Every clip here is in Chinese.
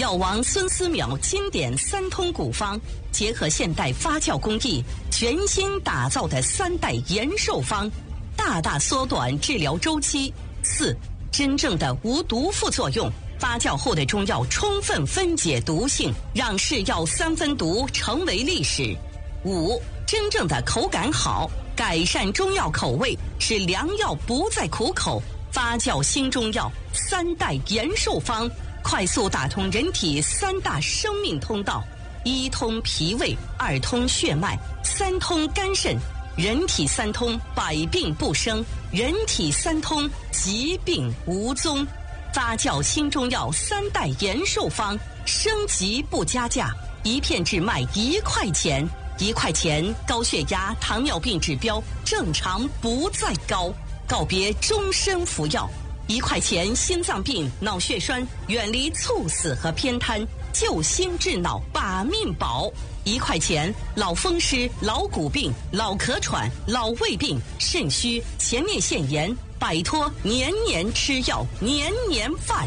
药王孙思邈经典3通古方，结合现代发酵工艺，全新打造的3代延寿方，大大缩短治疗周期。4、真正的无毒副作用，发酵后的中药充分分解毒性，让是药3分毒成为历史。5、真正的口感好，改善中药口味，使良药不再苦口。发酵新中药3代延寿方，快速打通人体3大生命通道：1通脾胃，2通血脉，3通肝肾。人体3通，百病不生；人体3通，疾病无踪。发酵新中药3代延寿方，升级不加价，一片只卖1块钱，1块钱高血压、糖尿病指标正常不再高，告别终身服药。1块钱心脏病、脑血栓远离猝死和偏瘫，救心治脑把命保。1块钱老风湿、老骨病、老咳喘、老胃病、肾虚、前列腺炎，摆脱年年吃药、年年犯。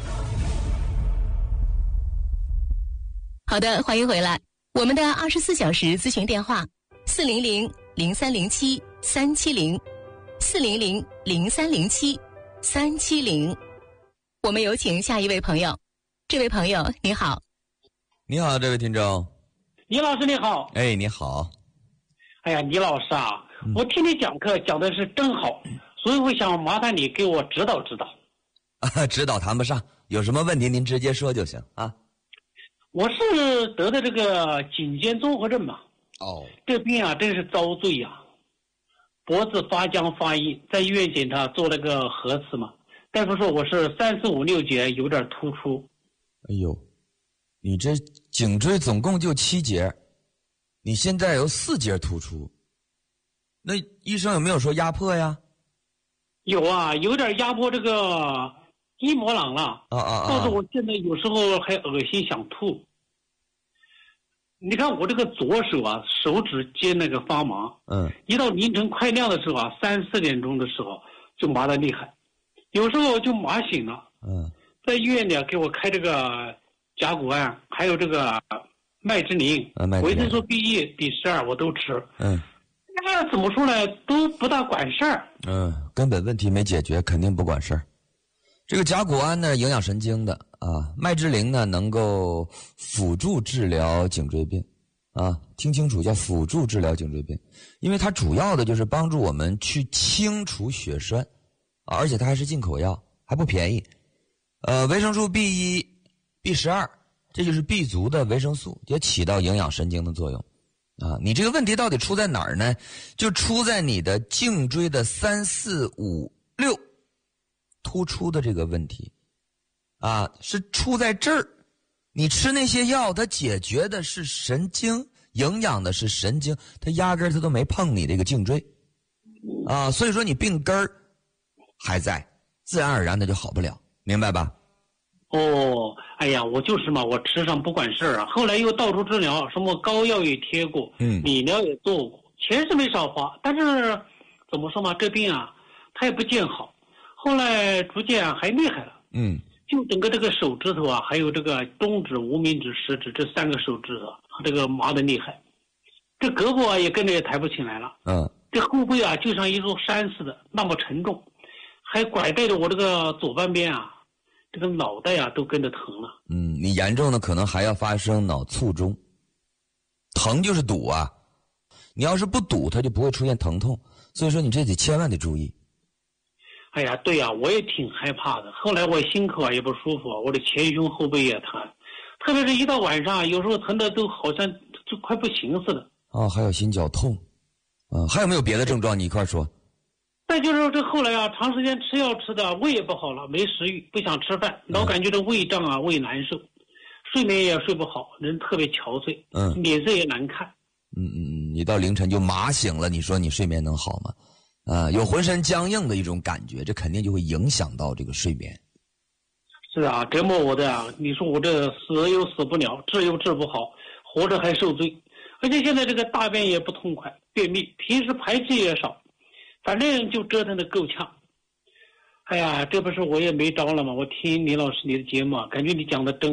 好的，欢迎回来。我们的24小时咨询电话400-0307-370，400-0307-370。我们有请下一位朋友。这位朋友你好。 你好，这位听众。 倪老师你好。 哎，你好。 哎呀，倪老师啊，我听你讲课讲的是真好，所以我想麻烦你给我指导指导。 指导谈不上，有什么问题您直接说就行啊。 我是得的这个颈肩综合症嘛。 哦。 这病啊真是遭罪呀。脖子发僵发硬，在医院检查做了个核磁嘛，大夫说我是3、4、5、6节有点突出。 哎呦，你这颈椎总共就7节，你现在有4节突出，那医生有没有说压迫呀？ 有啊，有点压迫这个筋膜囊了。但是我现在有时候还恶心想吐。你看我这个左手啊，手指尖那个发麻。一到凌晨快亮的时候啊，3、4点钟的时候就麻得厉害，有时候就麻醒了。在医院里给我开这个甲钴胺，还有这个麦之灵、维生素 B1、B12我都吃。那怎么说呢，都不大管事儿。 根本问题没解决，肯定不管事儿。这个甲钴胺呢，营养神经的啊，麦之灵呢，能够辅助治疗颈椎病啊，听清楚，叫辅助治疗颈椎病，因为它主要的就是帮助我们去清除血栓啊，而且它还是进口药，还不便宜。维生素 B1、B12，这就是 B 族的维生素，也起到营养神经的作用啊。你这个问题到底出在哪儿呢？就出在你的颈椎的3、4、5、6突出的这个问题啊，是出在这儿。你吃那些药，它解决的是神经，营养的是神经，它压根儿它都没碰你这个颈椎啊，所以说你病根儿还在，自然而然的就好不了，明白吧？ 哎呀，我就是嘛，我吃上不管事儿啊。后来又到处治疗，什么膏药也贴过，理疗也做过，钱是没少花，但是怎么说嘛，这病啊，它也不见好。后来逐渐还厉害了，就整个这个手指头啊，还有这个中指、无名指、食指这3个手指头，这个麻得厉害。这胳膊啊也跟着也抬不起来了，这后背啊就像一座山似的，那么沉重，还拐带着我这个左半边啊，这个脑袋啊都跟着疼了。 你严重的可能还要发生脑卒中，疼就是堵啊，你要是不堵，它就不会出现疼痛，所以说你这得千万得注意。 哎呀，对呀，我也挺害怕的。后来我心口啊也不舒服，我的前胸后背也疼，特别是一到晚上，有时候疼的都好像就快不行似的。 还有心绞痛，还有没有别的症状？你一块说。 再就是这后来啊，长时间吃药吃的胃也不好了，没食欲，不想吃饭，老感觉这胃胀啊，胃难受，睡眠也睡不好，人特别憔悴，脸色也难看。 你到凌晨就麻醒了，你说你睡眠能好吗？有浑身僵硬的一种感觉，这肯定就会影响到这个睡眠。 是啊，折磨我的啊！你说我这死又死不了，治又治不好，活着还受罪，而且现在这个大便也不痛快，便秘，平时排气也少，反正就折腾得够呛。哎呀，这不是我也没招了吗？我听李老师你的节目啊，感觉你讲的真